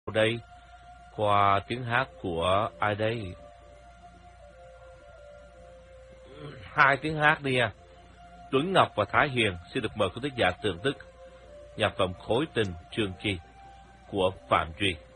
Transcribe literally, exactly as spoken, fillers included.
đây? Qua tiếng hát của ai đây? Hai tiếng hát đi à. Tuấn Ngọc và Thái Hiền xin được mời quý thính giả thưởng thức nhạc phẩm Khối Tình Trường Kỳ của Phạm Duy.